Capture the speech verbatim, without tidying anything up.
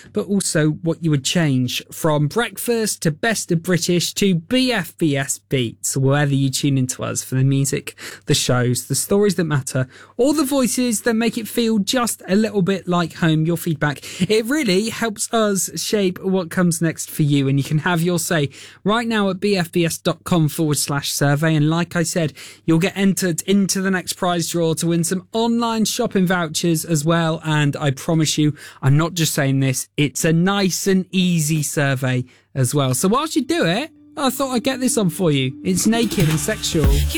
but also what you would change from breakfast to best of British to B F B S Beats, whether you tune into us for the music, the shows, the stories that matter, or the voices that make it feel just a little bit like home. Your feedback, it really helps us shape what comes next for you, and you can have your say right now at bfbs.com forward slash survey. And like I said, you'll get entered into the next prize draw to win some online shopping vouchers as well. And I promise you, I'm not just saying this, it's a nice and easy survey as well. So whilst you do it, I thought I'd get this on for you. It's Naked and Sexual. You